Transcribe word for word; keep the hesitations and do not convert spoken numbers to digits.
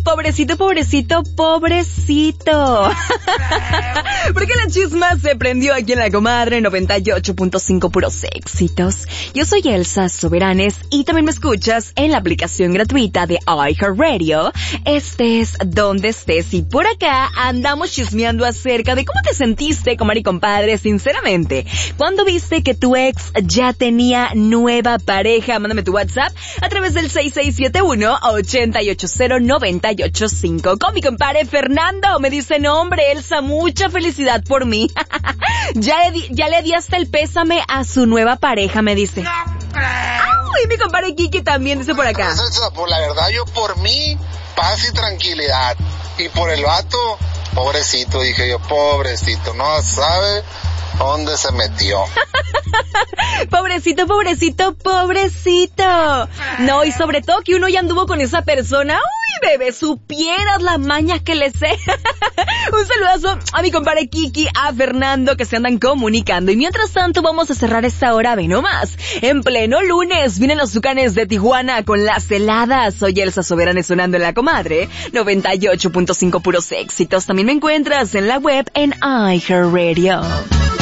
pobrecito, pobrecito, pobrecito. Porque la chisma se prendió aquí en La Comadre noventa y ocho punto cinco puros éxitos. Yo soy Elsa Soberanes y también me escuchas en la aplicación gratuita de iHeartRadio. Estés donde estés y por acá andamos chismeando acerca de cómo te sentiste, comadre y compadre, sinceramente. Cuando viste que tu ex ya tenía nueva pareja, mándame tu WhatsApp a través del seis seis siete uno, ocho ocho cero, nueve ocho cinco. Con mi compadre Fernando me dice, no hombre, Elsa, mucha felicidad por mí. ya, le di, ya le di hasta el pésame a su nueva pareja, me dice. No creo. Y mi compadre Kiki también dice por acá. Por la verdad, yo por mí, paz y tranquilidad. Y por el vato, pobrecito, dije yo, pobrecito, no sabe dónde se metió. Pobrecito, pobrecito, pobrecito. No, y sobre todo que uno ya anduvo con esa persona. Uy, bebé, supieras las mañas que le sé. Un saludazo a mi compadre Kiki, a Fernando, que se andan comunicando. Y mientras tanto vamos a cerrar esta hora, ve nomás. En pleno lunes vienen los Tucanes de Tijuana con las heladas. Soy Elsa Soberanes sonando en La Comadre noventa y ocho punto cinco puros éxitos. También me encuentras en la web en iHeartRadio.